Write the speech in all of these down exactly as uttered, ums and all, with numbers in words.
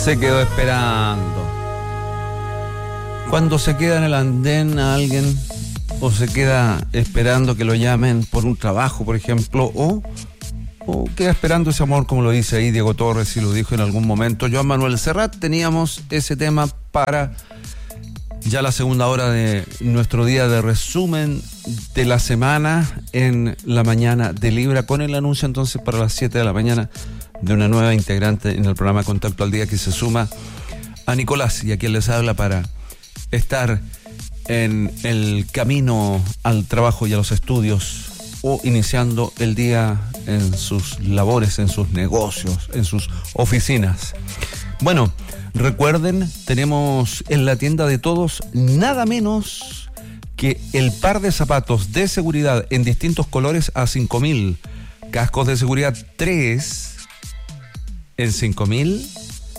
Se quedó esperando. Cuando se queda en el andén a alguien, o se queda esperando que lo llamen por un trabajo, por ejemplo, o, o queda esperando ese amor, como lo dice ahí Diego Torres y lo dijo en algún momento Joan Manuel Serrat, teníamos ese tema para ya la segunda hora de nuestro día de resumen de la semana en la mañana de Libra, con el anuncio entonces para las siete de la mañana de una nueva integrante en el programa Contacto al Día, que se suma a Nicolás y a quien les habla para estar en el camino al trabajo y a los estudios, o iniciando el día en sus labores, en sus negocios, en sus oficinas. Bueno, recuerden, tenemos en la tienda de todos nada menos que el par de zapatos de seguridad en distintos colores a cinco mil, cascos de seguridad tres en cinco mil.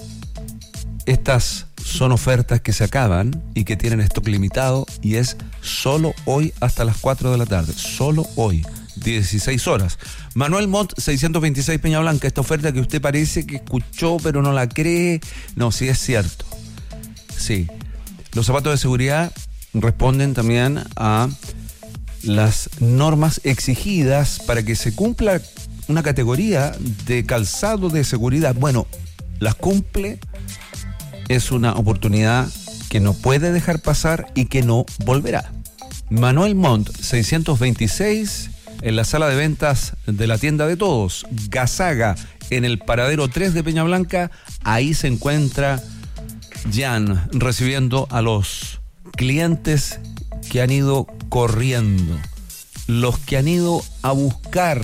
Estas son ofertas que se acaban y que tienen stock limitado, y es solo hoy hasta las cuatro de la tarde, solo hoy, dieciséis horas. Manuel Montt seiscientos veintiséis Peña Blanca, esta oferta que usted parece que escuchó pero no la cree, no, sí es cierto. Sí, los zapatos de seguridad responden también a las normas exigidas para que se cumpla una categoría de calzado de seguridad. Bueno, las cumple. Es una oportunidad que no puede dejar pasar y que no volverá. Manuel Montt seiscientos veintiséis, en la sala de ventas de la tienda de todos, Gazaga, en el paradero tres de Peña Blanca. Ahí se encuentra Jan recibiendo a los clientes que han ido corriendo, los que han ido a buscar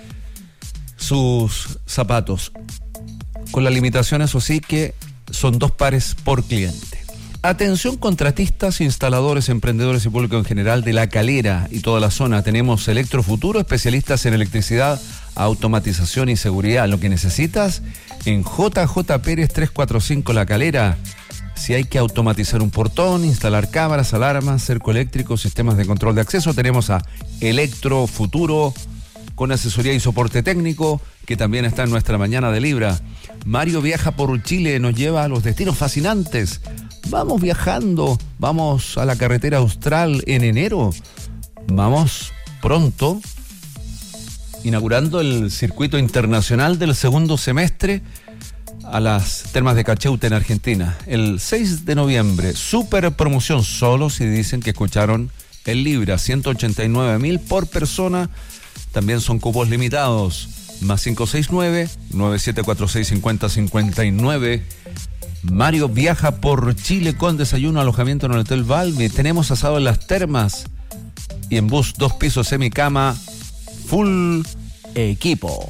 sus zapatos, con la limitación, eso sí, que son dos pares por cliente. Atención contratistas, instaladores, emprendedores y público en general de La Calera y toda la zona. Tenemos Electrofuturo, especialistas en electricidad, automatización y seguridad. Lo que necesitas en J J Pérez trescientos cuarenta y cinco La Calera. Si hay que automatizar un portón, instalar cámaras, alarmas, cerco eléctrico, sistemas de control de acceso, tenemos a Electrofuturo con asesoría y soporte técnico, que también está en nuestra mañana de Libra. Mario viaja por Chile, nos lleva a los destinos fascinantes. Vamos viajando, vamos a la carretera austral en enero. Vamos pronto, inaugurando el circuito internacional del segundo semestre a las termas de Cacheute en Argentina. El seis de noviembre, super promoción, solo si dicen que escucharon el Libra, ciento ochenta y nueve mil por persona. También son cupos limitados. Más cinco seis nueve, nueve siete cuatro seis, cinco cero cinco nueve. Mario viaja por Chile con desayuno, alojamiento en el Hotel Valve. Tenemos asado en las termas y en bus dos pisos, semicama, full equipo.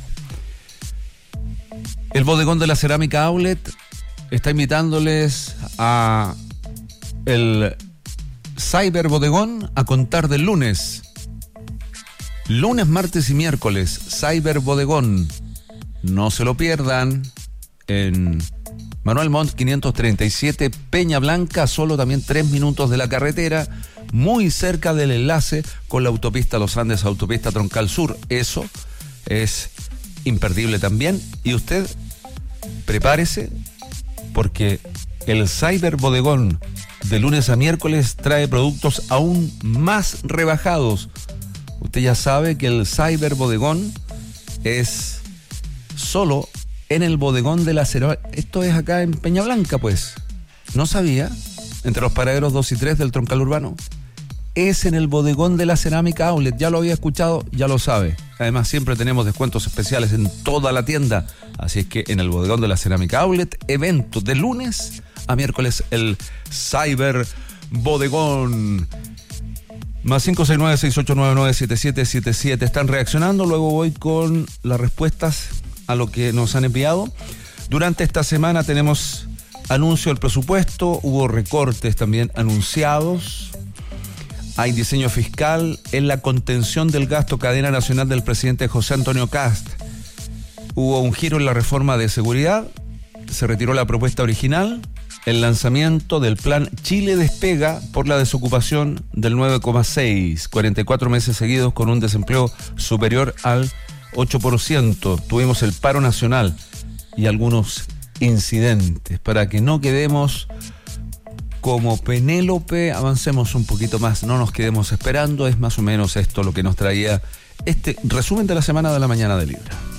El bodegón de la Cerámica Outlet está invitándoles a el Cyber Bodegón a contar del lunes. Lunes, martes y miércoles, Cyber Bodegón. No se lo pierdan. En Manuel Montt quinientos treinta y siete, Peña Blanca, solo también tres minutos de la carretera, muy cerca del enlace con la autopista Los Andes, autopista Troncal Sur. Eso es imperdible también. Y usted prepárese, porque el Cyber Bodegón de lunes a miércoles trae productos aún más rebajados. Usted ya sabe que el Cyber Bodegón es solo en el bodegón de la Cerámica. Esto es acá en Peña Blanca, pues. ¿No sabía? Entre los paraderos dos y tres del Troncal Urbano. Es en el bodegón de la Cerámica Outlet. Ya lo había escuchado, ya lo sabe. Además, siempre tenemos descuentos especiales en toda la tienda. Así es que en el bodegón de la Cerámica Outlet, evento de lunes a miércoles, el Cyber Bodegón. Más cinco seis nueve, seis ocho nueve nueve, siete siete siete siete. Están reaccionando. Luego voy con las respuestas a lo que nos han enviado. Durante esta semana tenemos anuncio del presupuesto. Hubo recortes también anunciados. Hay diseño fiscal en la contención del gasto, cadena nacional del presidente José Antonio Kast. Hubo un giro en la reforma de seguridad. Se retiró la propuesta original. El lanzamiento del plan Chile Despega por la desocupación del nueve coma seis, cuarenta y cuatro meses seguidos con un desempleo superior al ocho por ciento. Tuvimos el paro nacional y algunos incidentes, para que no quedemos como Penélope, avancemos un poquito más, no nos quedemos esperando. Es más o menos esto lo que nos traía este resumen de la semana de La Mañana de Libra.